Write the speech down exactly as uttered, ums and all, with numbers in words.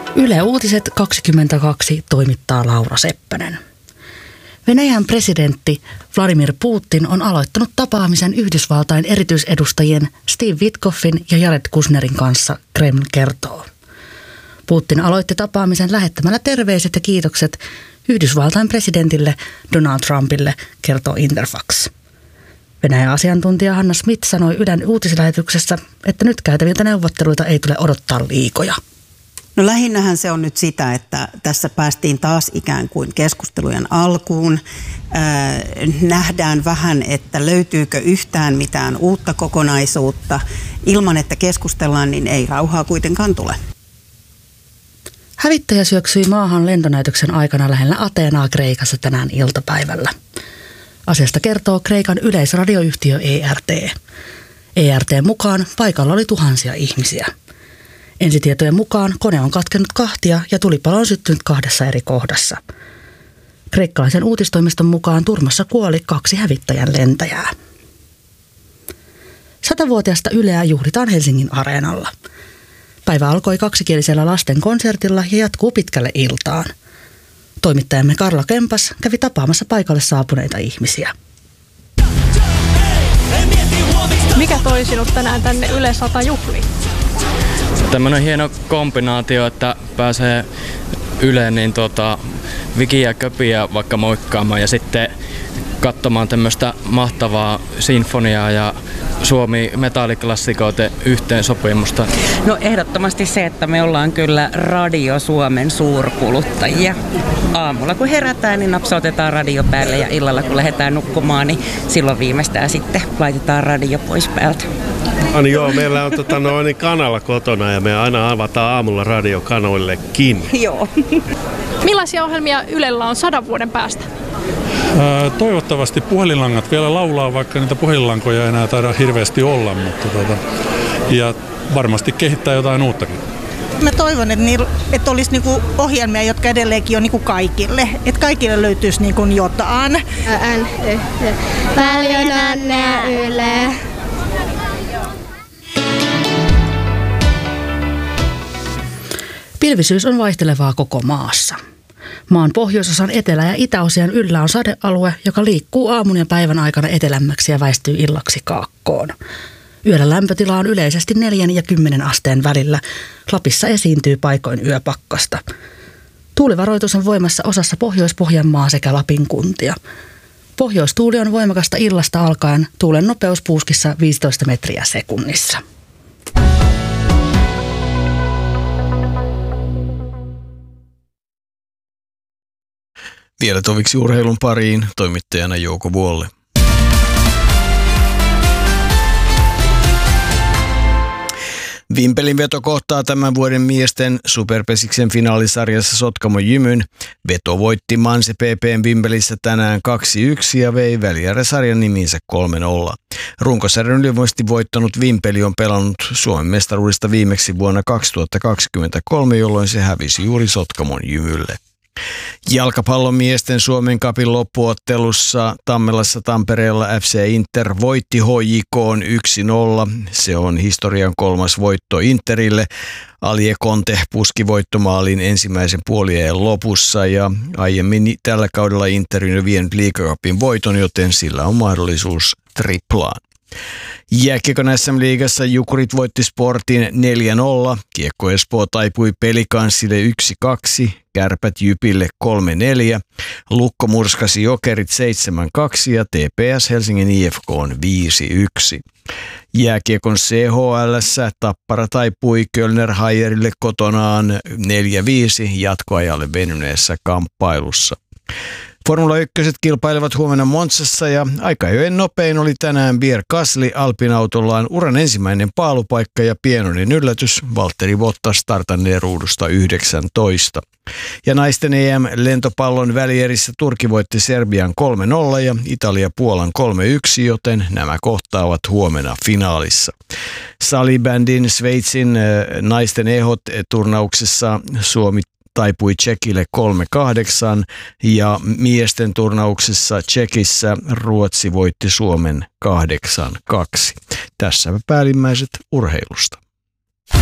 Yle Uutiset kaksikymmentäkaksi toimittaa Laura Seppänen. Venäjän presidentti Vladimir Putin on aloittanut tapaamisen Yhdysvaltain erityisedustajien Steve Witkoffin ja Jared Kushnerin kanssa, Kreml kertoo. Putin aloitti tapaamisen lähettämällä terveiset ja kiitokset Yhdysvaltain presidentille Donald Trumpille, kertoo Interfax. Venäjän asiantuntija Hanna Smith sanoi Ylen uutislähetyksessä, että nyt käytäviltä neuvotteluita ei tule odottaa liikoja. No lähinnähän se on nyt sitä, että tässä päästiin taas ikään kuin keskustelujen alkuun. Äh, nähdään vähän, että löytyykö yhtään mitään uutta kokonaisuutta. Ilman, että keskustellaan, niin ei rauhaa kuitenkaan tule. Hävittäjä syöksyi maahan lentonäytöksen aikana lähellä Ateenaa Kreikassa tänään iltapäivällä. Asiasta kertoo Kreikan yleisradioyhtiö E R T. E R T:n mukaan paikalla oli tuhansia ihmisiä. Ensitietojen mukaan kone on katkennut kahtia ja tulipalo on syttynyt kahdessa eri kohdassa. Kreikkalaisen uutistoimiston mukaan turmassa kuoli kaksi hävittäjän lentäjää. Satavuotiaasta Yleä juhlitaan Helsingin Areenalla. Päivä alkoi kaksikielisellä lasten konsertilla ja jatkuu pitkälle iltaan. Toimittajamme Karla Kempas kävi tapaamassa paikalle saapuneita ihmisiä. Mikä toi sinut tänään tänne Yle sata juhliin? Tämmöinen hieno kombinaatio, että pääsee Yleen niin tota, Viki ja Köpiä vaikka moikkaamaan ja sitten katsomaan tämmöistä mahtavaa sinfoniaa ja Suomi metalliklassikoiden yhteensopimusta. No ehdottomasti se, että me ollaan kyllä Radio Suomen suurkuluttajia. Aamulla kun herätään, niin napsautetaan radio päälle ja illalla kun lähdetään nukkumaan, niin silloin viimeistään sitten laitetaan radio pois päältä. No niin joo, meillä on tota, noin kanava kotona ja me aina avataan aamulla radiokanoillekin. Joo. Millaisia ohjelmia Ylellä on sadan vuoden päästä? Ää, toivottavasti puhelinlangat vielä laulaa, vaikka niitä puhelinlankoja ei enää taida hirveästi olla, mutta tota, ja varmasti kehittää jotain uuttakin. Mä toivon, että, niillä, että olisi niinku ohjelmia, jotka edelleenkin on niinku kaikille. Että kaikille löytyisi niinku jotain. Ään, paljon onnea Yle. Pilvisyys on vaihtelevaa koko maassa. Maan pohjoisosan etelä- ja itäosien yllä on sadealue, joka liikkuu aamun ja päivän aikana etelämmäksi ja väistyy illaksi kaakkoon. Yöllä lämpötila on yleisesti neljän ja kymmenen asteen välillä. Lapissa esiintyy paikoin yöpakkasta. Tuulivaroitus on voimassa osassa Pohjois-Pohjanmaa sekä Lapin kuntia. Pohjoistuuli on voimakasta illasta alkaen, tuulen nopeus puuskissa viisitoista metriä sekunnissa. Vielä toviksi urheilun pariin, toimittajana Jouko Vuolle. Vimpelin veto kohtaa tämän vuoden miesten Superpesiksen finaalisarjassa Sotkamo Jymyn. Veto voitti Manse P P:n Vimpelissä tänään kaksi yksi ja vei välijärjesarjan nimiinsä kolme nolla. Runkosarjan ylivoimaisesti voittanut Vimpeli on pelannut Suomen mestaruudesta viimeksi vuonna kaksituhattakaksikymmentäkolme, jolloin se hävisi juuri Sotkamon Jymylle. Jalkapallon miesten Suomen cupin loppuottelussa Tammelassa Tampereella F C Inter voitti H J K:n yksi nolla. Se on historian kolmas voitto Interille. Alie Conte puski voittomaalin ensimmäisen puoliajan lopussa ja aiemmin tällä kaudella Inter on vienyt Liiga Cupin voiton, joten sillä on mahdollisuus triplaan. Jääkiekon S M-liigassa Jukurit voitti Sportin neljä nolla, Kiekko Espoo taipui Pelikanssille yksi kaksi, Kärpät Jypille kolme neljä, Lukko murskasi Jokerit seitsemän kaksi ja T P S Helsingin I F K on viisi yksi. Jääkiekon C H L:ssä Tappara taipui Kölner Hayerille kotonaan neljä viisi jatkoajalle venyneessä kamppailussa. Formula yksi kilpailevat huomenna Monzassa ja aikajojen nopein oli tänään Pierre Gasly Alpin-autollaan uran ensimmäinen paalupaikka ja pienoinen yllätys. Valtteri Bottas startanneen ruudusta yhdeksäntoista. Ja naisten E M-lentopallon välierissä Turkki voitti Serbian kolme nolla ja Italia Puolan kolme yksi, joten nämä kohtaavat huomenna finaalissa. Salibändin Sveitsin naisten E H-turnauksessa Suomi taipui Tšekille kolme kahdeksan ja miesten turnauksessa Tšekissä Ruotsi voitti Suomen kahdeksan kaksi. Tässä päällimmäiset urheilusta.